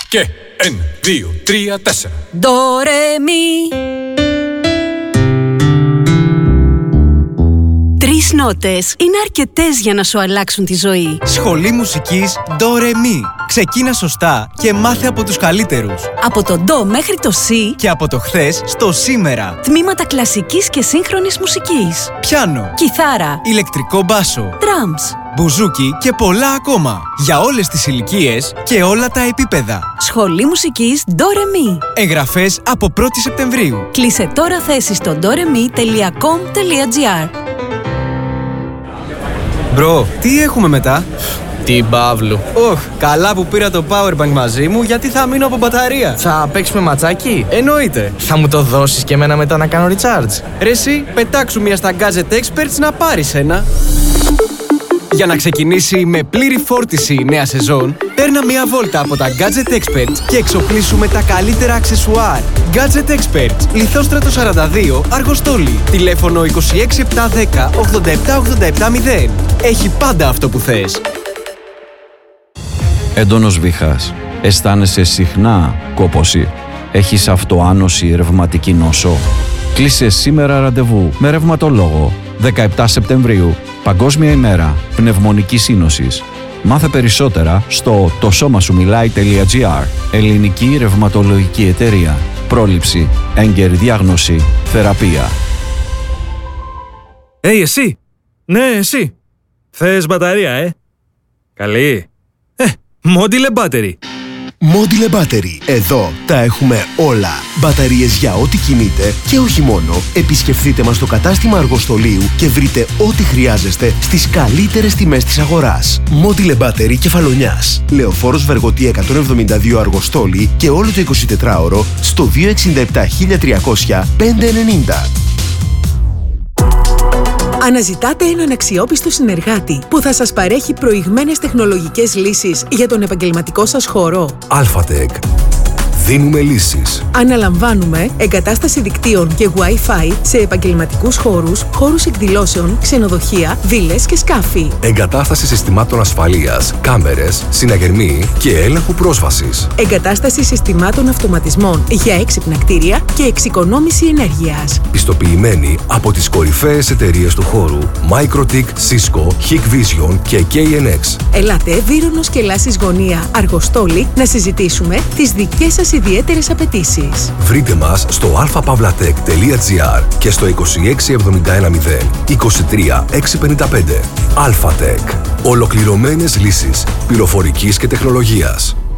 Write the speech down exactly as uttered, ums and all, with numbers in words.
Και ένα, δύο, τρία, τέσσερα. Ντο, ρε, μι. Τρεις νότες είναι αρκετές για να σου αλλάξουν τη ζωή. Σχολή μουσικής Ντο, ρε, μι. Ξεκίνα σωστά και μάθε από τους καλύτερους. Από το Ντο μέχρι το Σι και από το χθες στο σήμερα. Τμήματα κλασικής και σύγχρονης μουσικής. Πιάνο, κιθάρα, ηλεκτρικό μπάσο, drums, μπουζούκι και πολλά ακόμα. Για όλες τις ηλικίες και όλα τα επίπεδα. Σχολή μουσικής Ντο, ρε, μι. Εγγραφές από πρώτη Σεπτεμβρίου. Κλείσε τώρα θέση στο ντο ρε μι τελεία κομ τελεία τζι άρ. Μπρο, τι έχουμε μετά? Την Παύλου. Ωχ, καλά που πήρα το powerbank μαζί μου, γιατί θα μείνω από μπαταρία. Θα παίξουμε ματσάκι? Εννοείται. Θα μου το δώσεις και εμένα μετά να κάνω recharge? Ρε εσύ, πετάξου μια στα Gadget Experts να πάρεις ένα. Για να ξεκινήσει με πλήρη φόρτιση η νέα σεζόν, παίρνα μια βόλτα από τα Gadget Experts και εξοπλίσου με τα καλύτερα αξεσουάρ. Gadget Experts, Λιθόστρατο σαράντα δύο, Αργοστόλη. Τηλέφωνο είκοσι έξι επτά δέκα ογδόντα επτά ογδόντα επτά μηδέν. Έχει πάντα αυτό που θες. Έντονος βήχας. Αισθάνεσαι συχνά κόπωση. Έχεις αυτοάνωση, ρευματική νόσο. Κλείσε σήμερα ραντεβού με ρευματολόγο. δεκαεπτά Σεπτεμβρίου, Παγκόσμια ημέρα πνευμονικής σύνοσης. Μάθε περισσότερα στο το σώμα σου μιλάει τελεία τζι άρ. Ελληνική ρευματολογική εταιρεία. Πρόληψη, έγκαιρη διάγνωση, θεραπεία. Ε, hey, εσύ! Ναι, εσύ! Θες μπαταρία, ε? Καλή! Ε, Modile Battery! Modile Battery. Εδώ τα έχουμε όλα. Μπαταρίες για ό,τι κινείτε και όχι μόνο. Επισκεφτείτε μας στο κατάστημα Αργοστολίου και βρείτε ό,τι χρειάζεστε στις καλύτερες τιμές της αγοράς. Modile Battery Κεφαλονιάς. Λεωφόρος Βεργοτή εκατόν εβδομήντα δύο Αργοστόλη και όλο το εικοσιτετράωρο στο δύο έξι επτά χίλια τριακόσια πεντακόσια ενενήντα. Αναζητάτε έναν αξιόπιστο συνεργάτη που θα σας παρέχει προηγμένες τεχνολογικές λύσεις για τον επαγγελματικό σας χώρο. Alphatec. Δίνουμε λύσεις. Αναλαμβάνουμε εγκατάσταση δικτύων και Wi-Fi σε επαγγελματικούς χώρους, χώρους εκδηλώσεων, ξενοδοχεία, βίλες και σκάφη. Εγκατάσταση συστημάτων ασφαλείας, κάμερες, συναγερμοί και έλεγχου πρόσβασης. Εγκατάσταση συστημάτων αυτοματισμών για έξυπνα κτίρια και εξοικονόμηση ενέργειας. Πιστοποιημένη από τις κορυφαίες εταιρείες του χώρου Microtik, Cisco, Hikvision και κέι εν εξ. Ελάτε Βύρονος και Λάσης Γωνία, Αργοστόλη, να συζητήσουμε τις δικές σας ιδιαίτερες απαιτήσεις. Βρείτε μας στο αλφαπαύλατεκ τελεία τζι άρ και στο είκοσι έξι εβδομήντα ένα μηδέν είκοσι τρία εξακόσια πενήντα πέντε. Alphatec. Ολοκληρωμένες λύσεις πληροφορικής και τεχνολογίας.